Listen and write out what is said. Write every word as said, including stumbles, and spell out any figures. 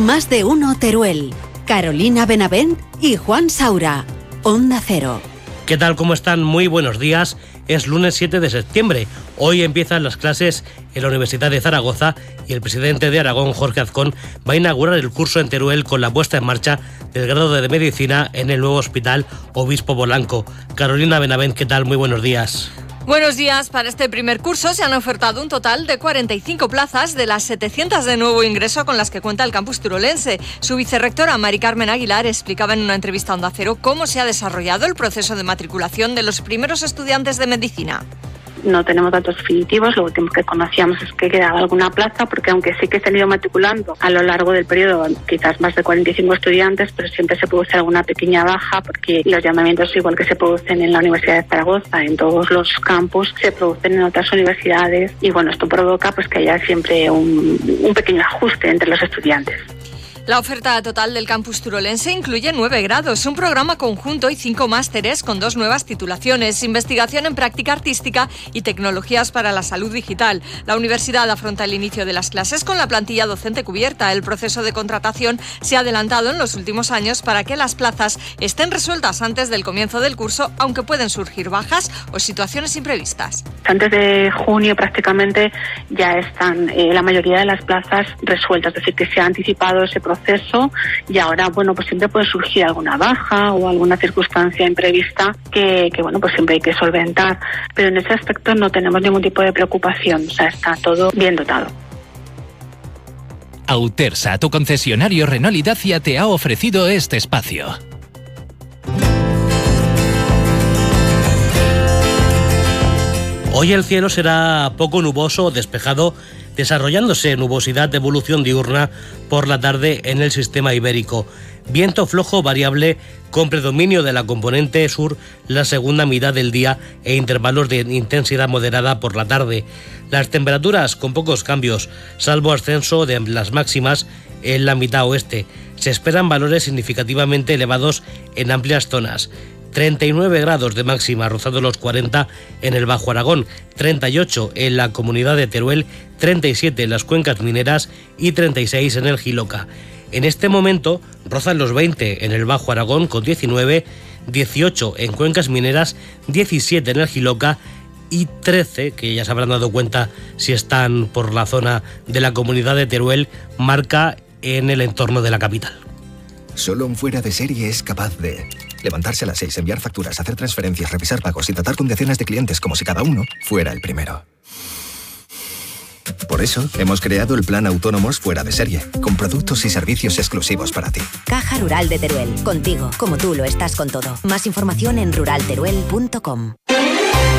Más de uno Teruel. Carolina Benavent y Juan Saura. Onda Cero. ¿Qué tal? ¿Cómo están? Muy buenos días. Es lunes siete de septiembre. Hoy empiezan las clases en la Universidad de Zaragoza y el presidente de Aragón, Jorge Azcón, va a inaugurar el curso en Teruel con la puesta en marcha del grado de Medicina en el nuevo Hospital Obispo Polanco. Carolina Benavent, ¿qué tal? Muy buenos días. Buenos días. Para este primer curso se han ofertado un total de cuarenta y cinco plazas de las setecientas de nuevo ingreso con las que cuenta el campus turolense. Su vicerrectora, Mari Carmen Aguilar, explicaba en una entrevista a Onda Cero cómo se ha desarrollado el proceso de matriculación de los primeros estudiantes de medicina. No tenemos datos definitivos, lo último que conocíamos es que quedaba alguna plaza, porque aunque sí que se han ido matriculando a lo largo del periodo quizás más de cuarenta y cinco estudiantes, pero siempre se produce alguna pequeña baja, porque los llamamientos, igual que se producen en la Universidad de Zaragoza, en todos los campus, se producen en otras universidades, y bueno, esto provoca pues que haya siempre un, un pequeño ajuste entre los estudiantes. La oferta total del campus turolense incluye nueve grados, un programa conjunto y cinco másteres con dos nuevas titulaciones, investigación en práctica artística y tecnologías para la salud digital. La universidad afronta el inicio de las clases con la plantilla docente cubierta. El proceso de contratación se ha adelantado en los últimos años para que las plazas estén resueltas antes del comienzo del curso, aunque pueden surgir bajas o situaciones imprevistas. Antes de junio prácticamente ya están eh, la mayoría de las plazas resueltas, es decir, que se ha anticipado ese proceso. proceso y ahora, bueno, pues siempre puede surgir alguna baja o alguna circunstancia imprevista que, que, bueno, pues siempre hay que solventar, pero en ese aspecto no tenemos ningún tipo de preocupación, o sea, está todo bien dotado. Autersa, tu concesionario Renault y Dacia, te ha ofrecido este espacio. Hoy el cielo será poco nuboso o despejado, desarrollándose nubosidad de evolución diurna por la tarde en el sistema ibérico. Viento flojo variable con predominio de la componente sur la segunda mitad del día e intervalos de intensidad moderada por la tarde. Las temperaturas con pocos cambios, salvo ascenso de las máximas en la mitad oeste. Se esperan valores significativamente elevados en amplias zonas. treinta y nueve grados de máxima, rozando los cuarenta en el Bajo Aragón, treinta y ocho en la comunidad de Teruel, treinta y siete en las cuencas mineras y treinta y seis en el Jiloca. En este momento rozan los veinte en el Bajo Aragón con diecinueve, dieciocho en cuencas mineras, diecisiete en el Jiloca y trece, que ya se habrán dado cuenta si están por la zona de la comunidad de Teruel, marca en el entorno de la capital. Solo un fuera de serie es capaz de levantarse a las seis, enviar facturas, hacer transferencias, revisar pagos y tratar con decenas de clientes como si cada uno fuera el primero. Por eso, hemos creado el plan Autónomos Fuera de Serie, con productos y servicios exclusivos para ti. Caja Rural de Teruel, contigo, como tú lo estás con todo. Más información en rural teruel punto com.